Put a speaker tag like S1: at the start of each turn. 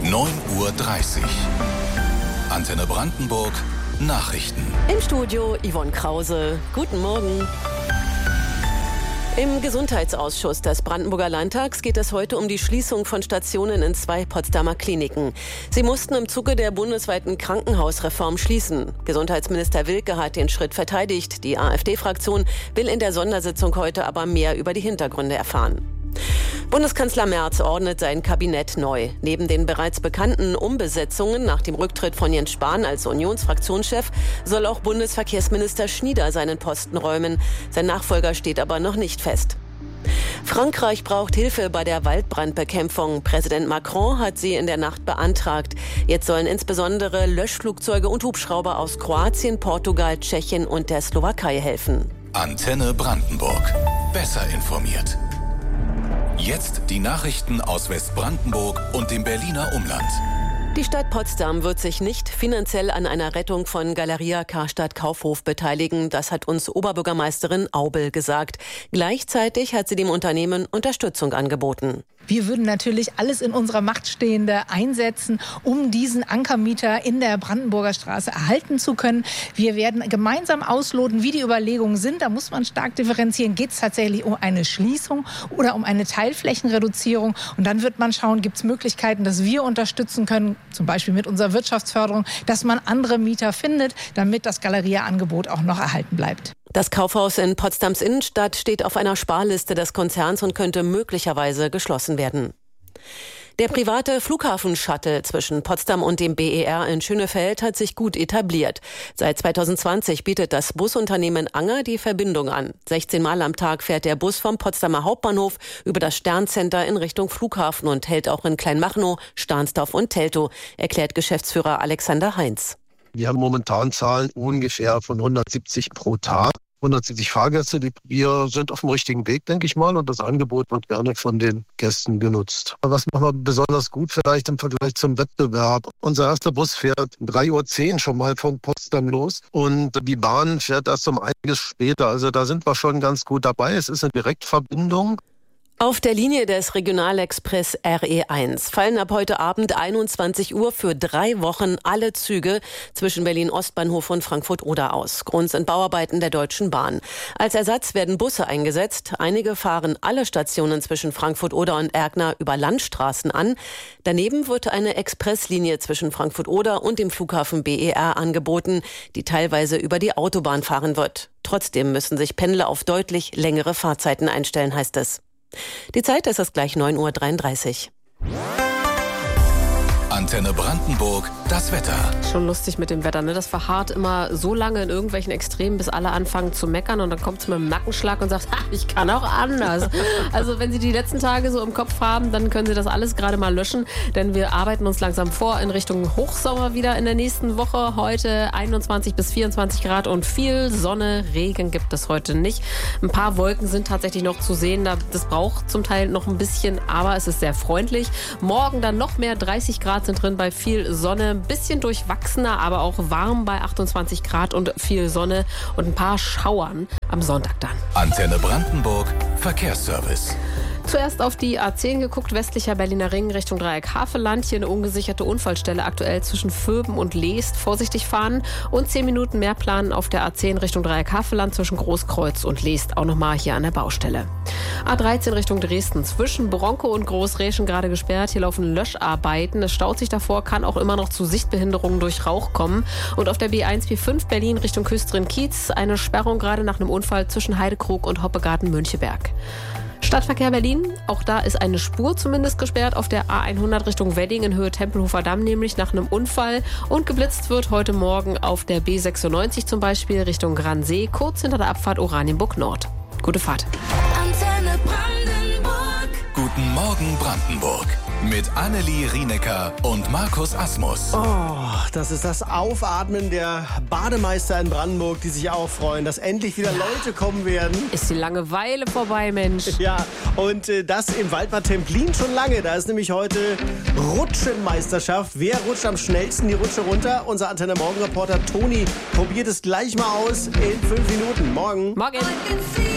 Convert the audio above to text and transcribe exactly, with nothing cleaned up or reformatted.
S1: neun Uhr dreißig. Antenne Brandenburg, Nachrichten.
S2: Im Studio Yvonne Krause. Guten Morgen. Im Gesundheitsausschuss des Brandenburger Landtags geht es heute um die Schließung von Stationen in zwei Potsdamer Kliniken. Sie mussten im Zuge der bundesweiten Krankenhausreform schließen. Gesundheitsminister Wilke hat den Schritt verteidigt. Die AfD-Fraktion will in der Sondersitzung heute aber mehr über die Hintergründe erfahren. Bundeskanzler Merz ordnet sein Kabinett neu. Neben den bereits bekannten Umbesetzungen nach dem Rücktritt von Jens Spahn als Unionsfraktionschef soll auch Bundesverkehrsminister Schnieder seinen Posten räumen. Sein Nachfolger steht aber noch nicht fest. Frankreich braucht Hilfe bei der Waldbrandbekämpfung. Präsident Macron hat sie in der Nacht beantragt. Jetzt sollen insbesondere Löschflugzeuge und Hubschrauber aus Kroatien, Portugal, Tschechien und der Slowakei helfen.
S1: Antenne Brandenburg. Besser informiert. Jetzt die Nachrichten aus Westbrandenburg und dem Berliner Umland.
S2: Die Stadt Potsdam wird sich nicht finanziell an einer Rettung von Galeria Karstadt Kaufhof beteiligen. Das hat uns Oberbürgermeisterin Aubel gesagt. Gleichzeitig hat sie dem Unternehmen Unterstützung angeboten.
S3: Wir würden natürlich alles in unserer Macht Stehende einsetzen, um diesen Ankermieter in der Brandenburger Straße erhalten zu können. Wir werden gemeinsam ausloten, wie die Überlegungen sind. Da muss man stark differenzieren. Geht es tatsächlich um eine Schließung oder um eine Teilflächenreduzierung? Und dann wird man schauen, gibt es Möglichkeiten, dass wir unterstützen können, zum Beispiel mit unserer Wirtschaftsförderung, dass man andere Mieter findet, damit das Galeria-Angebot auch noch erhalten bleibt.
S2: Das Kaufhaus in Potsdams Innenstadt steht auf einer Sparliste des Konzerns und könnte möglicherweise geschlossen werden. Der private Flughafen-Shuttle zwischen Potsdam und dem B E R in Schönefeld hat sich gut etabliert. Seit zweitausendzwanzig bietet das Busunternehmen Anger die Verbindung an. sechzehn Mal am Tag fährt der Bus vom Potsdamer Hauptbahnhof über das Sterncenter in Richtung Flughafen und hält auch in Kleinmachnow, Stahnsdorf und Teltow, erklärt Geschäftsführer Alexander Heinz.
S4: Wir haben momentan Zahlen ungefähr von hundertsiebzig pro Tag. hundertsiebzig Fahrgäste, die, wir sind auf dem richtigen Weg, denke ich mal, und das Angebot wird gerne von den Gästen genutzt. Was machen wir besonders gut vielleicht im Vergleich zum Wettbewerb? Unser erster Bus fährt drei Uhr zehn schon mal von Potsdam los und die Bahn fährt erst um einiges später. Also da sind wir schon ganz gut dabei. Es ist eine Direktverbindung.
S2: Auf der Linie des Regionalexpress R E eins fallen ab heute Abend einundzwanzig Uhr für drei Wochen alle Züge zwischen Berlin-Ostbahnhof und Frankfurt-Oder aus. Grund sind Bauarbeiten der Deutschen Bahn. Als Ersatz werden Busse eingesetzt. Einige fahren alle Stationen zwischen Frankfurt-Oder und Erkner über Landstraßen an. Daneben wird eine Expresslinie zwischen Frankfurt-Oder und dem Flughafen B E R angeboten, die teilweise über die Autobahn fahren wird. Trotzdem müssen sich Pendler auf deutlich längere Fahrzeiten einstellen, heißt es. Die Zeit ist es gleich neun Uhr dreiunddreißig.
S1: Antenne Brandenburg, das Wetter.
S5: Schon lustig mit dem Wetter, ne? Das verharrt immer so lange in irgendwelchen Extremen, bis alle anfangen zu meckern und dann kommt es mit einem Nackenschlag und sagt, ha, ich kann auch anders. Also wenn Sie die letzten Tage so im Kopf haben, dann können Sie das alles gerade mal löschen, denn wir arbeiten uns langsam vor in Richtung Hochsommer wieder in der nächsten Woche. Heute einundzwanzig bis vierundzwanzig Grad und viel Sonne, Regen gibt es heute nicht. Ein paar Wolken sind tatsächlich noch zu sehen, das braucht zum Teil noch ein bisschen, aber es ist sehr freundlich. Morgen dann noch mehr, dreißig Grad sind drin bei viel Sonne, ein bisschen durchwachsener, aber auch warm bei achtundzwanzig Grad und viel Sonne und ein paar Schauern am Sonntag dann.
S1: Antenne Brandenburg, Verkehrsservice.
S5: Zuerst auf die A zehn geguckt, westlicher Berliner Ring Richtung Dreieck Havelland. Hier eine ungesicherte Unfallstelle aktuell zwischen Vöben und Leest. Vorsichtig fahren und zehn Minuten mehr planen auf der A zehn Richtung Dreieck Havelland zwischen Großkreuz und Leest. Auch nochmal hier an der Baustelle. A dreizehn Richtung Dresden zwischen Bronkow und Großräschen gerade gesperrt. Hier laufen Löscharbeiten. Es staut sich davor, kann auch immer noch zu Sichtbehinderungen durch Rauch kommen. Und auf der B eins B fünf Berlin Richtung Küstrin-Kiez eine Sperrung gerade nach einem Unfall zwischen Heidekrug und Hoppegarten-Müncheberg. Stadtverkehr Berlin, auch da ist eine Spur zumindest gesperrt auf der A hundert Richtung Wedding in Höhe Tempelhofer Damm, nämlich nach einem Unfall. Und geblitzt wird heute Morgen auf der B sechsundneunzig zum Beispiel Richtung Gransee, kurz hinter der Abfahrt Oranienburg Nord. Gute Fahrt.
S1: Antenne Brandenburg. Guten Morgen Brandenburg. Mit Annelie Rienecker und Markus Asmus.
S6: Oh, das ist das Aufatmen der Bademeister in Brandenburg, die sich auch freuen, dass endlich wieder Leute kommen werden.
S5: Ist die Langeweile vorbei, Mensch.
S6: Ja, und äh, das im Waldbad Templin schon lange. Da ist nämlich heute Rutschenmeisterschaft. Wer rutscht am schnellsten die Rutsche runter? Unser Antenne Morgen Reporter Toni probiert es gleich mal aus in fünf Minuten. Morgen.
S5: Morgen.